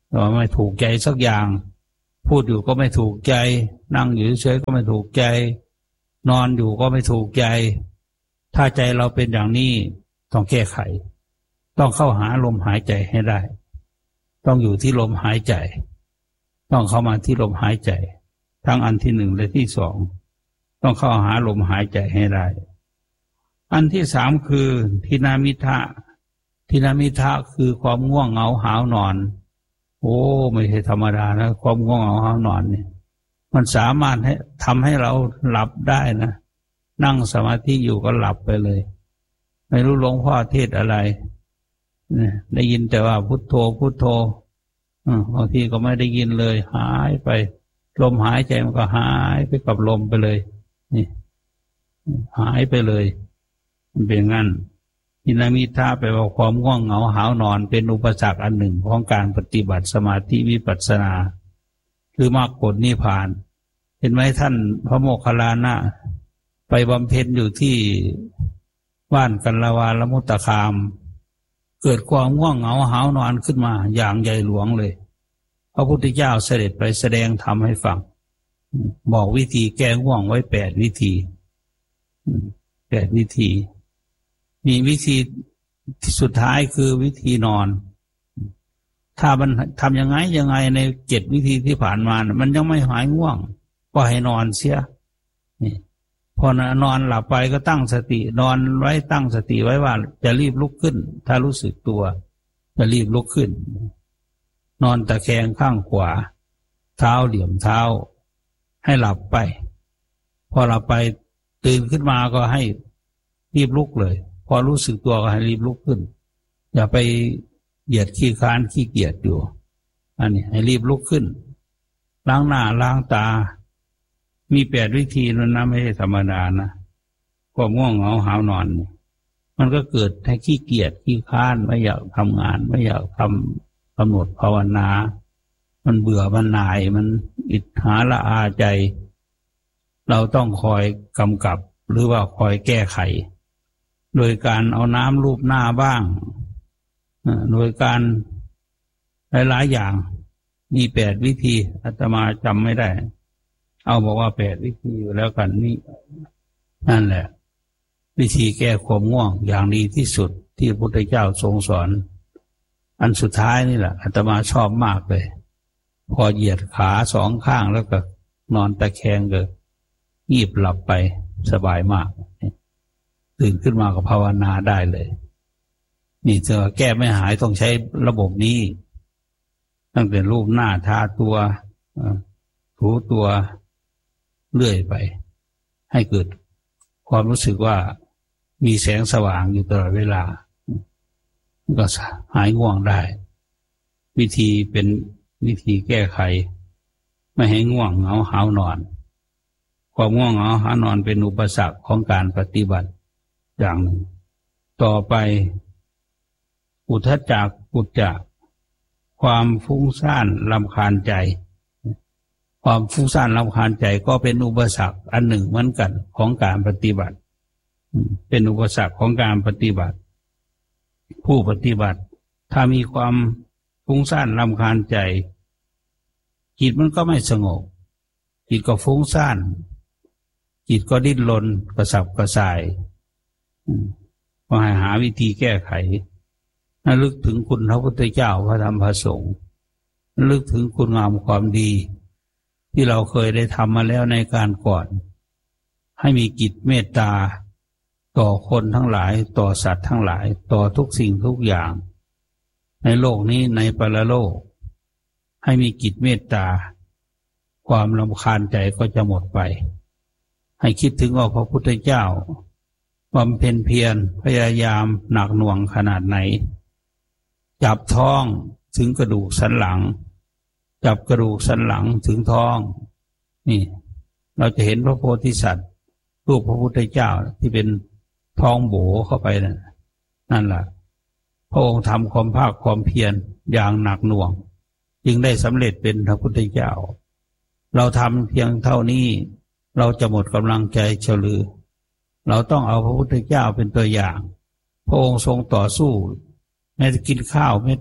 แต่ว่าไม่ถูกใจสักอย่างพูดอยู่ก็ไม่ถูกใจนั่งอยู่เฉยก็ไม่ถูกใจนอนอยู่ก็ไม่ถูกใจถ้าใจเราเป็นอย่างนี้ต้องแก้ไขต้องเข้าหาลมหายใจให้ได้ต้องอยู่ที่ลมหายใจต้องเข้ามาที่ลมหายใจทั้งอันที่หนึ่งและที่สองต้องเข้าหาลมหายใจให้ได้อันที่สามคือทินามิทะทินามิทะคือความง่วงเหงาหาวนอนโอ้ไม่ใช่ธรรมดานะความง่วงเหงาหาวนอนเนี่ยมันสามารถทำให้เราหลับได้นะนั่งสมาธิอยู่ก็หลับไปเลยไม่รู้หลวงพ่อเทศอะไรได้ยินแต่ว่าพุทโธพุทโธบางทีก็ไม่ได้ยินเลยหายไปลมหายใจมันก็หายไปกับลมไปเลยนี่หายไปเลยมันเป็นงั้นทินามิทะแปลว่าความง่วงเหงาหาวนอนเป็นอุปสรรคอันหนึ่งของการปฏิบัติสมาธิวิปัสสนาคือมรรคผลนิพพานเห็นไหมท่านพระโมคคัลลานะไปบำเพ็ญอยู่ที่บ้านกัลวาลมุตตคามเกิดความง่วงเหงาหาวนอนขึ้นมาอย่างใหญ่หลวงเลยพระพุทธเจ้าเสด็จไปแสดงธรรมให้ฟังบอกวิธีแก้ง่วงไว้8 วิธี8 วิธีมีวิธีสุดท้ายคือวิธีนอนถ้ามันทำยังไงใน7 วิธีที่ผ่านมามันยังไม่หายง่วงก็ให้นอนเสียนี่พอนอนหลับไปก็ตั้งสตินอนไว้ตั้งสติไว้ว่าจะรีบลุกขึ้นถ้ารู้สึกตัวจะรีบลุกขึ้นนอนตะแคงข้างขวาเท้าเหลี่ยมเท้าให้หลับไปพอหลับไปตื่นขึ้นมาก็ให้รีบลุกเลยพอรู้สึกตัวก็ให้รีบลุกขึ้นอย่าไปเหยียดขี้ค้านขี้เกียจอยู่อันนี้ให้รีบลุกขึ้นล้างหน้าล้างตามี8 วิธีนั้นนะไม่ใช่ธรรมดานะความง่วงเหงาหาวนอนมันก็เกิดให้ขี้เกียจขี้ค้านไม่อยากทำงานไม่อยากทำกำหนดภาวนามันเบื่อมันหน่ายมันอิจฉาละอาใจเราต้องคอยกำกับหรือว่าคอยแก้ไขโดยการเอาน้ำลูบหน้าบ้างโดยการหลายๆอย่างมี8 วิธีอาตมาจำไม่ได้เอาบอกว่า8 วิธีอยู่แล้วกันนี่นั่นแหละวิธีแก้ความง่วงอย่างดีที่สุดที่พระพุทธเจ้าทรงสอนอันสุดท้ายนี่แหละอาตมาชอบมากเลยพอเหยียดขา2 ข้างแล้วก็นอนตะแคงก็งีบหลับไปสบายมากตื่นขึ้นมาก็ภาวนาได้เลยนี่เธอแก้ไม่หายต้องใช้ระบบนี้ตั้งแต่รูปหน้าทาตัวถูตัวเลื่อยไปให้เกิดความรู้สึกว่ามีแสงสว่างอยู่ตลอดเวลาก็หายง่วงได้วิธีเป็นวิธีแก้ไขไม่ให้ง่วงเหงาหาวนอนความง่วงเหงาหาวนอนเป็นอุปสรรคของการปฏิบัติอย่างหนึ่งต่อไปอุทธัจจะกุจจะความฟุ้งซ่านรำคาญใจความฟุ้งซ่านรำคาญใจก็เป็นอุปสรรคอันหนึ่งเหมือนกันของการปฏิบัติเป็นอุปสรรคของการปฏิบัติผู้ปฏิบัติถ้ามีความฟุ้งซ่านรำคาญใจจิตมันก็ไม่สงบจิตก็ฟุ้งซ่านจิตก็ดิ้นรนกระสับกระส่ายก็ให้หาวิธีแก้ไขระลึกถึงคุณพระพุทธเจ้าพระธรรมพระสงฆ์ระลึกถึงคุณงามความดีที่เราเคยได้ทำมาแล้วในการก่อนให้มีจิตเมตตาต่อคนทั้งหลายต่อสัตว์ทั้งหลายต่อทุกสิ่งทุกอย่างในโลกนี้ในปรโลกให้มีจิตเมตตาความรำคาญใจก็จะหมดไปให้คิดถึงว่าพระพุทธเจ้าบำเพ็ญเพียรพยายามหนักหน่วงขนาดไหนจับท้องถึงกระดูกสันหลังจับกระดูกสันหลังถึงท้องนี่เราจะเห็นพระโพธิสัตว์รูปพระพุทธเจ้าที่เป็นท้องโบเข้าไปนั่นแหละพระองค์ทำความภาคความเพียรอย่างหนักหน่วงจึงได้สำเร็จเป็นพระพุทธเจ้าเราทำเพียงเท่านี้เราจะหมดกำลังใจเฉลือเราต้องเอาพระพุทธเจ้าเป็นตัวอย่างพระองค์ทรงต่อสู้แม้จะกินข้าวเม็ด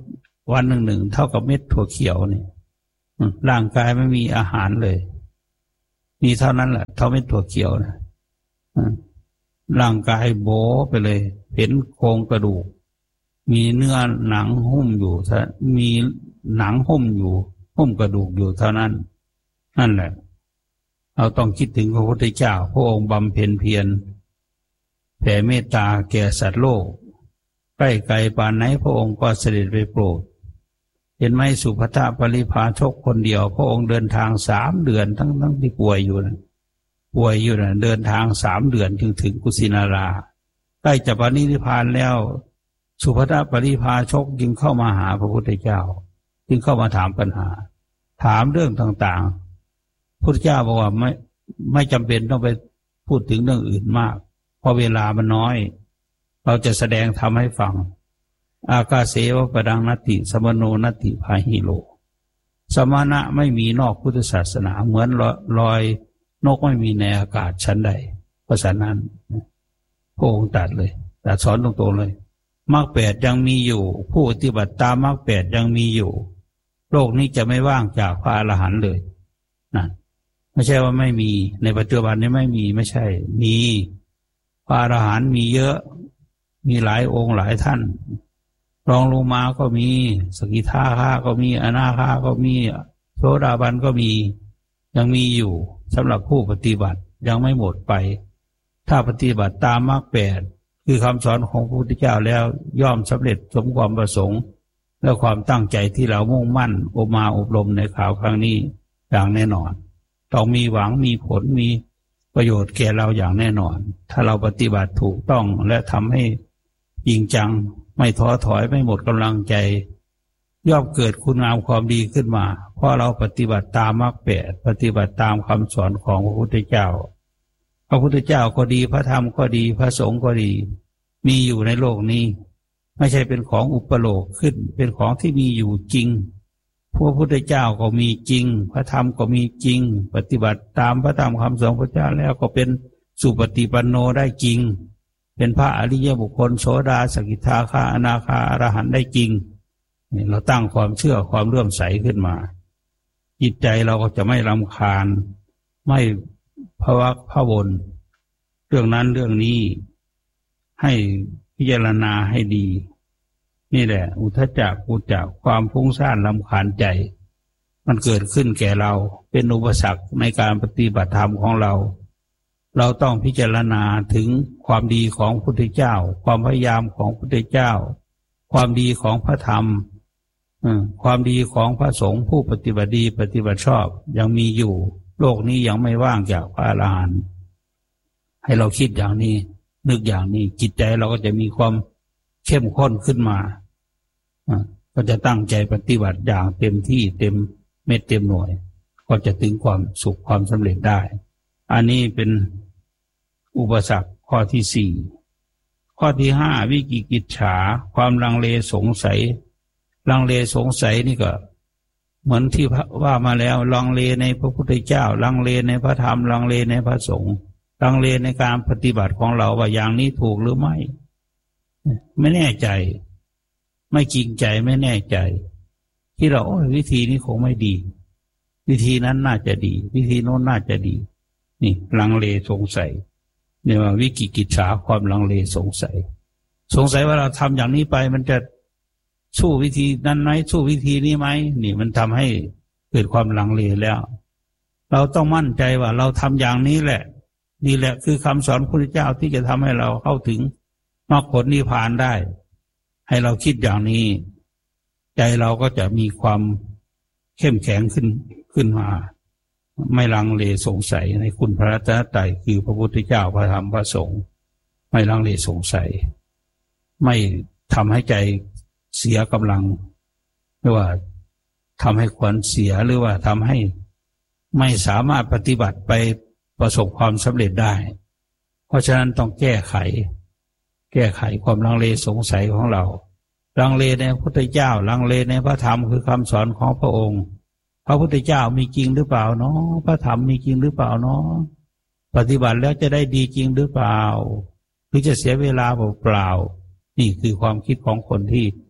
วันหนึ่งเท่ากับเม็ดถั่วเขียวนี่ร่างกายไม่มีอาหารเลยมีเท่านั้นแหละเท่าเม็ดถั่วเขียวนะร่างกายโบไปเลยเห็นโครงกระดูกมีเนื้อหนังหุ้มอยู่มีหนังหุ้มอยู่หุ้มกระดูกอยู่เท่านั้นนั่นแหละเราต้องคิดถึงพระพุทธเจ้าพระองค์บำเพ็ญเพียรแผ่เมตตาแก่สัตว์โลกใกล้ไกลปานไหนพระองค์ก็เสด็จไปโปรดเห็นไหมสุภัททปริภาชกคนเดียวพระองค์เดินทาง3 เดือนทั้งที่ป่วยอยู่นะเดินทาง3 เดือนจึงถึงกุสินาราใกล้จะปรินิพพานแล้วสุภัททปริภาชกจึงเข้ามาหาพระพุทธเจ้าจึงเข้ามาถามปัญหาถามเรื่องต่างๆพระพุทธเจ้าบอกว่าไม่จำเป็นต้องไปพูดถึงเรื่องอื่นมากเพราะเวลามันน้อยเราจะแสดงธรรมให้ฟังอากาเสวะปดังนัตติสมโนนัตติพาหิโลสมณะไม่มีนอกพุทธศาสนาเหมือนลอยนกไม่มีในอากาศชั้นใดเพราะฉะนั้นพระองค์ตรัสเลยตรัสสอนตรงๆเลยมรรค8ยังมีอยู่ผู้ปฏิบัติตามมรรค8ยังมีอยู่โลกนี้จะไม่ว่างจากพระอรหันต์เลยนั่นไม่ใช่ว่าไม่มีในปัจจุบันนี้ไม่มีไม่ใช่มีพระอรหันต์มีเยอะมีหลายองค์หลายท่านรองลงมาก็มีสกิทาคาก็มีอนาคาก็มีโสดาบันก็มียังมีอยู่สำหรับผู้ปฏิบัติยังไม่หมดไปถ้าปฏิบัติตามมรรค8คือคำสอนของพระพุทธเจ้าแล้วย่อมสำเร็จสมความประสงค์และความตั้งใจที่เรามุ่งมั่นอบรมในข่าวครั้งนี้อย่างแน่นอนต้องมีหวังมีผลมีประโยชน์แก่เราอย่างแน่นอนถ้าเราปฏิบัติถูกต้องและทำให้จริงจังไม่ท้อถอยไม่หมดกำลังใจย่อมเกิดคุณงามความดีขึ้นมาเพราะเราปฏิบัติตามมรรค8ปฏิบัติตามคำสอนของพระพุทธเจ้าพระพุทธเจ้าก็ดีพระธรรมก็ดีพระสงฆ์ก็ดีมีอยู่ในโลกนี้ไม่ใช่เป็นของอุปโลกขึ้นเป็นของที่มีอยู่จริงพระพุทธเจ้าก็มีจริงพระธรรมก็มีจริงปฏิบัติตามพระธรรมคำสอนพระเจ้าแล้วก็เป็นสุปฏิปันโนได้จริงเป็นพระอริยบุคคลโสดาสกิทาคาอนาคาอรหันต์ได้จริงเราตั้งความเชื่อความเลื่อมใสขึ้นมาจิตใจเราก็จะไม่รำคาญไม่พะวักพะวนเรื่องนั้นเรื่องนี้ให้พิจารณาให้ดีนี่แหละอุทธัจจะกุจจะความฟุ้งซ่านรำคาญใจมันเกิดขึ้นแก่เราเป็นอุปสรรคในการปฏิบัติธรรมของเราต้องพิจารณาถึงความดีของพระพุทธเจ้าความพยายามของพระพุทธเจ้าความดีของพระธรรมความดีของพระสงฆ์ผู้ปฏิบัติดีปฏิบัติชอบยังมีอยู่โลกนี้ยังไม่ว่างจากพระอรหันต์ให้เราคิดอย่างนี้นึกอย่างนี้จิตใจเราก็จะมีความเข้มข้นขึ้นมาก็จะตั้งใจปฏิบัติอย่างเต็มที่เต็มเม็ดเต็มหน่วยก็จะถึงความสุขความสำเร็จได้อันนี้เป็นอุปสรรคข้อที่4ข้อที่5วิกิกิจฉาความลังเลสงสัยลังเลสงสัยนี่ก็เหมือนที่ว่ามาแล้วลังเลในพระพุทธเจ้าลังเลในพระธรรมลังเลในพระสงฆ์ลังเลในการปฏิบัติของเราว่าอย่างนี้ถูกหรือไม่แน่ใจไม่จริงใจไม่แน่ใจที่เราวิธีนี้คงไม่ดีวิธีนั้นน่าจะดีวิธีโน้นน่าจะดีนี่ลังเลสงสัยเนี่ยว่าวิกิกิจฉาความลังเลสงสัยว่าเราทำอย่างนี้ไปมันจะสู้วิธีนั้นไหมสู้วิธีนี้ไหมนี่มันทำให้เกิดความลังเลแล้วเราต้องมั่นใจว่าเราทำอย่างนี้แหละนี่แหละคือคำสอนพระพุทธเจ้าที่จะทำให้เราเข้าถึงมรรคผลนิพพานได้ให้เราคิดอย่างนี้ใจเราก็จะมีความเข้มแข็งขึ้นมาไม่ลังเลสงสัยในคุณพระรัตนตรัยคือพระพุทธเจ้าพระธรรมพระสงฆ์ไม่ลังเลสงสัยไม่ทำให้ใจเสียกำลังหรือว่าทำให้ขวัญเสียหรือว่าทำให้ไม่สามารถปฏิบัติไปประสบความสำเร็จได้เพราะฉะนั้นต้องแก้ไขความลังเลสงสัยของเราลังเลในพระพุทธเจ้าลังเลในพระธรรมคือคำสอนของพระองค์พระพุทธเจ้ามีจริงหรือเปล่าเนาะพระธรรมมีจริงหรือเปล่าเนาะปฏิบัติแล้วจะได้ดีจริงหรือเปล่าหรือจะเสียเวลาเปล่านี่คือความคิดของคนที่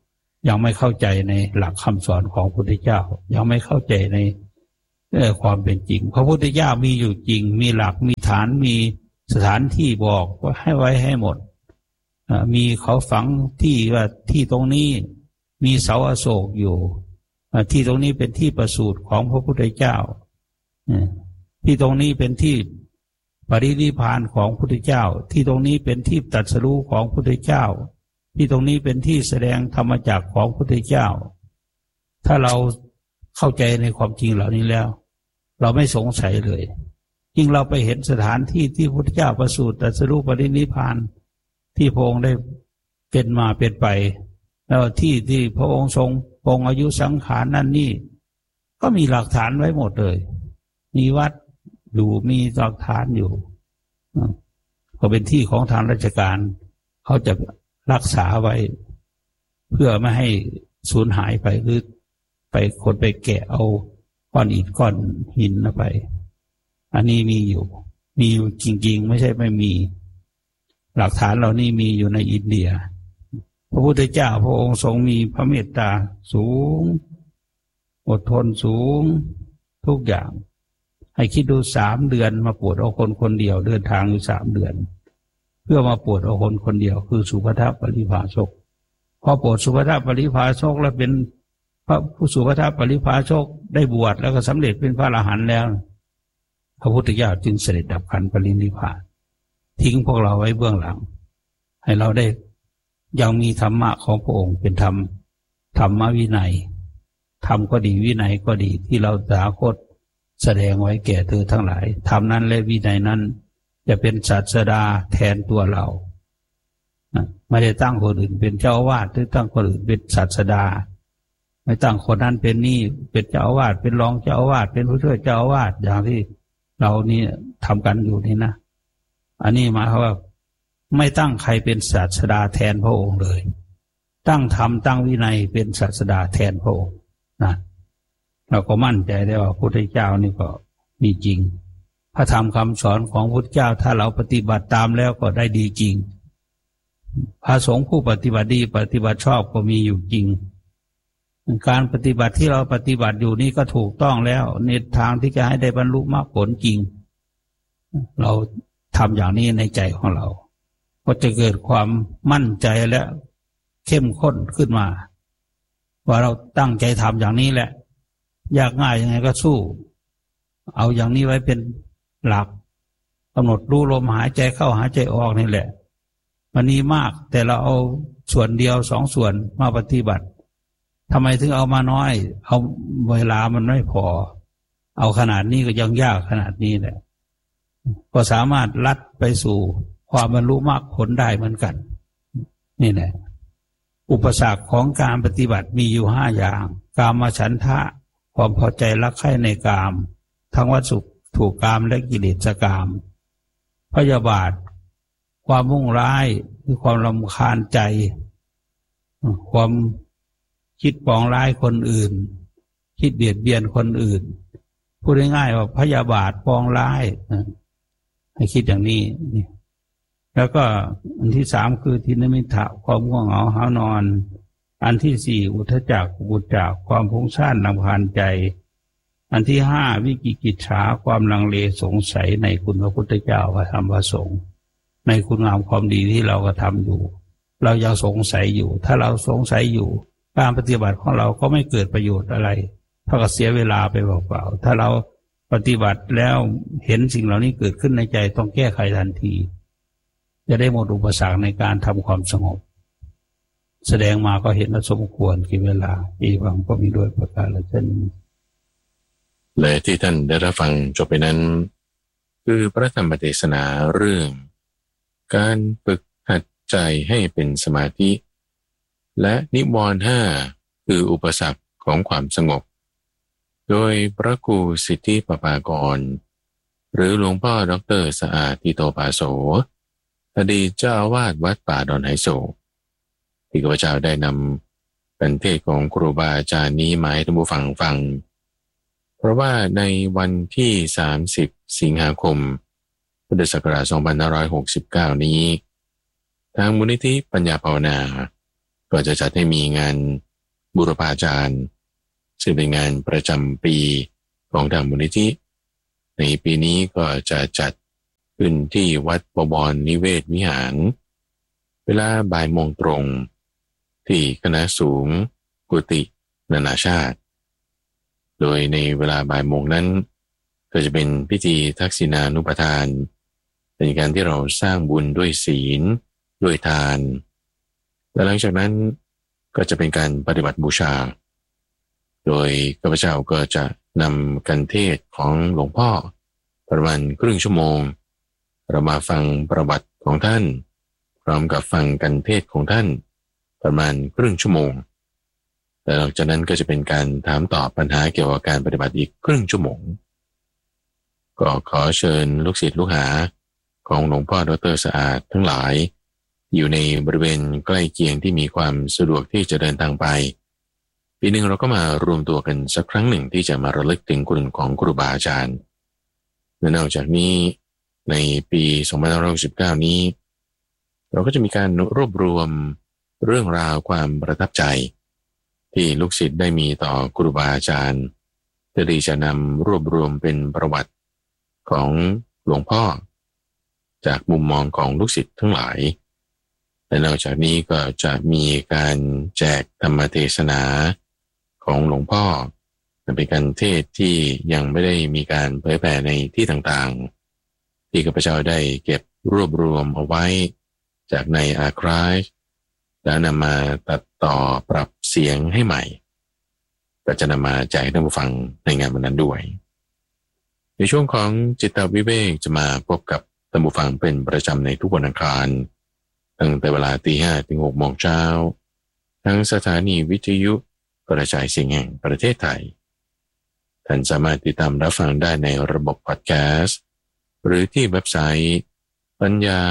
ยังไม่เข้าใจในหลักคำสอนของพระพุทธเจ้ายังไม่เข้าใจในความเป็นจริงพระพุทธเจ้ามีอยู่จริงมีหลักมีฐานมีสถานที่บอกว่าให้ไว้ให้หมดมีเขาฝังที่ว่าที่ตรงนี้มีเสาอโศกอยู่ที่ตรงนี้เป็นที่ประสูติของพระพุทธเจ้าที่ตรงนี้เป็นที่ปรินิพพานของพระพุทธเจ้าที่ตรงนี้เป็นที่ตรัสรู้ของพระพุทธเจ้าที่ตรงนี้เป็นที่แสดงธรรมจักรของพระพุทธเจ้าถ้าเราเข้าใจในความจริงเหล่านี้แล้วเราไม่สงสัยเลยยิ่งเราไปเห็นสถานที่ที่พระพุทธเจ้าประสูติตรัสรู้ปรินิพพานที่พระองค์ได้เป็นมาเป็นไปแล้วที่พระองค์ทรงปรงอายุสังขารนั่นนี่ก็มีหลักฐานไว้หมดเลยมีวัดอยู่มีหลักฐานอยู่ก็เป็นที่ของทางราชการเขาจะรักษาไว้เพื่อไม่ให้สูญหายไปหรือไปคนไปแกะเอาก้อนอิฐก้อนหินไปอันนี้มีอยู่จริงๆไม่ใช่ไม่มีหลักฐานเหล่านี้มีอยู่ในอินเดียพระพุทธเจ้าพระองค์ทรงมีพระเมตตาสูงอดทนสูงทุกอย่างให้คิดดู3 เดือนมาปวดเอาคนคนเดียวเดินทางอยู่3 เดือนเพื่อมาปวดเอาคนคนเดียวคือสุภัททปริภาชกพอปวดสุภัททปริภาชกแล้วเป็นพระผู้สุภัททปริภาชกได้บวชแล้วก็สำเร็จเป็นพระอรหันต์แล้วพระพุทธเจ้าจึงเสด็จดับขันธ์ปรินิพพานทิ้งพวกเราไว้เบื้องหลังให้เราได้ยังมีธรรมะของพระองค์เป็นธรรมวินัยธรรมก็ดีวินัยก็ดีที่เราสาคตแสดงไว้แก่เธอทั้งหลายธรรมนั้นและวินัยนั้นจะเป็นศาสดาแทนตัวเราไม่ได้ตั้งคนอื่นเป็นเจ้าอาวาสหรือตั้งคนอื่นเป็นศาสดาไม่ตั้งคนนั้นเป็นนี่เป็นเจ้าอาวาสเป็นรองเจ้าอาวาสเป็นผู้ช่วยเจ้าอาวาสอย่างที่เรานี่ทำกันอยู่นี่นะอันนี้หมายความว่าไม่ตั้งใครเป็นศาสดาแทนพระองค์เลยตั้งธรรมตั้งวินัยเป็นศาสดาแทนพระองค์นะเราก็มั่นใจได้ว่าพระพุทธเจ้านี่ก็มีจริงพระธรรมคำสอนของพระพุทธเจ้าถ้าเราปฏิบัติตามแล้วก็ได้ดีจริงพระสงฆ์ผู้ปฏิบัติดีปฏิบัติชอบก็มีอยู่จริงการปฏิบัติที่เราปฏิบัติอยู่นี่ก็ถูกต้องแล้วในทางที่จะให้ได้บรรลุมรรคผลจริงเราทำอย่างนี้ในใจของเราก็จะเกิดความมั่นใจและเข้มข้นขึ้นมาว่าเราตั้งใจทำอย่างนี้แหละยากง่ายยังไงก็สู้เอาอย่างนี้ไว้เป็นหลักกำหนดรู้ลมหายใจเข้าหายใจออกนี่แหละมันนี้มากแต่เราเอาส่วนเดียว2 ส่วนมาปฏิบัติทำไมถึงเอามาน้อยเอาเวลามันไม่พอเอาขนาดนี้ก็ยังยากขนาดนี้แหละก็สามารถลัดไปสู่ความบรรลุมรรคผลได้เหมือนกันนี่แหละอุปสรรคของการปฏิบัติมีอยู่5 อย่างกามฉันทะความพอใจรักใคร่ในกามทั้งวัตถุถูกกามและกิเลสกามพยาบาทความมุ่งร้ายคือความรำคาญใจความคิดปองร้ายคนอื่นคิดเบียดเบียนคนอื่นพูดง่ายๆว่าพยาบาทปองร้ายให้คิดอย่างนี้แล้วก็อันที่ 3คือทินมิทะความง่วงเหงาหานอนอันที่ 4อุทธัจจะกุจจะความฟุ้งซ่านรำคาญใจอันที่ 5วิกิกิจฉาความลังเลสงสัยในคุณพระพุทธเจ้าพระธรรมพระสงฆ์ในคุณงามความดีที่เรากระทำอยู่เรายังสงสัยอยู่ถ้าเราสงสัยอยู่การปฏิบัติของเราก็ไม่เกิดประโยชน์อะไรเท่ากับเสียเวลาไปเปล่าๆถ้าเราปฏิบัติแล้วเห็นสิ่งเหล่านี้เกิดขึ้นในใจต้องแก้ไขทันทีจะได้หมดอุปสรรคในการทำความสงบแสดงมาก็เห็นว่าสมควรกี่เวลาอีวังก็มีด้วยประการละเช่นและที่ท่านได้รับฟังจบไปนั้นคือพระธรรมเทศนาเรื่องการฝึกหัดใจให้เป็นสมาธิและนิวรณ์5คืออุปสรรคของความสงบโดยพระครูสิทธิปภากรหรือหลวงพ่อดร.สะอาดติโตภาโสอดีตเจ้าอาวาสวัดป่าดอนไหโศกที่ข้าพเจ้าได้นำเป็นเทศของครูบาอาจารย์นี้มาให้ท่านผู้ฟังเพราะว่าในวันที่30 สิงหาคมพุทธศักราช2569นี้ทางมูลนิธิปัญญาภาวนาก็จะจัดให้มีงานบูรพาจารย์ซึ่งเป็นงานประจำปีของทางมูลนิธิในปีนี้ก็จะจัดขึ้นที่วัดบวรนิเวศวิหารเวลาบ่ายโมงตรงที่คณะสูงกุฏินานาชาติโดยในเวลาบ่ายโมงนั้นก็จะเป็นพิธีทักษิณานุปทานเป็นการที่เราสร้างบุญด้วยศีลด้วยทานและหลังจากนั้นก็จะเป็นการปฏิบัติบูชาโดยข้าพเจ้าก็จะนำกันเทศของหลวงพ่อประมาณครึ่งชั่วโมงเรามาฟังประวัติของท่านพร้อมกับฟังกันเทศของท่านประมาณครึ่งชั่วโมงและหลังจากนั้นก็จะเป็นการถามตอบปัญหาเกี่ยวกับการปฏิบัติอีกครึ่งชั่วโมงก็ขอเชิญลูกศิษย์ลูกหาของหลวงพ่อดร.สะอาดทั้งหลายอยู่ในบริเวณใกล้เคียงที่มีความสะดวกที่จะเดินทางไปปีหนึ่งเราก็มารวมตัวกันสักครั้งหนึ่งที่จะมาระลึกถึงคุณของครูบาอาจารย์และนอกจากนี้ในปี2569นี้เราก็จะมีการรวบรวมเรื่องราวความประทับใจที่ลูกศิษย์ได้มีต่อครูบาอาจารย์เพื่อที่จะนำรวบรวมเป็นประวัติของหลวงพ่อจากมุมมองของลูกศิษย์ทั้งหลายและนอกจากนี้ก็จะมีการแจกธรรมเทศนาของหลวงพ่อเป็นการเทศที่ยังไม่ได้มีการเผยแผ่ในที่ต่างๆที่ข้าพเจ้าได้เก็บรวบรวมเอาไว้จากในอาร์ไคฟแล้วนำมาตัดต่อปรับเสียงให้ใหม่ก็จะนำมาแจกให้ท่านผู้ฟังในงานวันนั้นด้วยในช่วงของจิตวิเวกจะมาพบกับท่านผู้ฟังเป็นประจำในทุกวันอังคารตั้งแต่เวลา 5:00 ถึง 6:00 น.ทั้งสถานีวิทยุกระจายเสียงแห่งประเทศไทยท่านสามารถติดตามรับฟังได้ในระบบพอดแคสต์หรือที่เว็บไซต์ปัญญา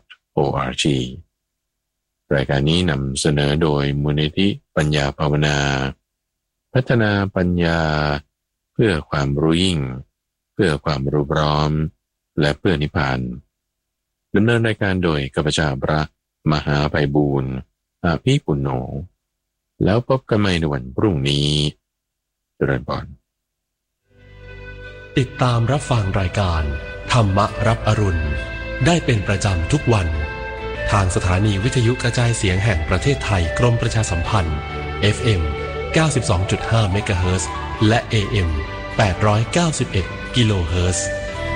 .org รายการนี้นำเสนอโดยมูลนิธิปัญญาภาวนาพัฒนาปัญญาเพื่อความรู้ยิ่งเพื่อความรู้พร้อมและเพื่อนิพพานดำเนินรายการโดยข้าพเจ้าพระมหาไพบูลย์อาภิปุณโญแล้วพบกันใหม่ในวันพรุ่งนี้เจริญพรติดตามรับฟังรายการธรรมรับอรุณได้เป็นประจำทุกวันทางสถานีวิทยุกระจายเสียงแห่งประเทศไทยกรมประชาสัมพันธ์ FM 92.5 เมกะเฮิรตซ์และ AM 891 กิโลเฮิรตซ์